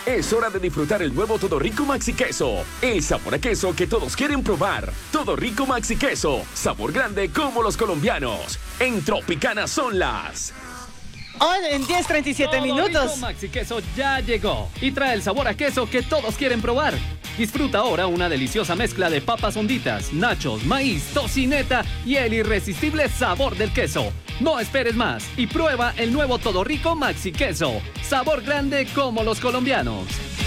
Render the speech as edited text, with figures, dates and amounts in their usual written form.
Es hora de disfrutar el nuevo Todo Rico Maxi Queso. El sabor a queso que todos quieren probar. Todo Rico Maxi Queso. Sabor grande como los colombianos. En Tropicana son las... Hoy en 10:37 minutos. Todo Rico Maxi Queso ya llegó y trae el sabor a queso que todos quieren probar. Disfruta ahora una deliciosa mezcla de papas honditas, nachos, maíz, tocineta y el irresistible sabor del queso. No esperes más y prueba el nuevo Todo Rico Maxi Queso. Sabor grande como los colombianos.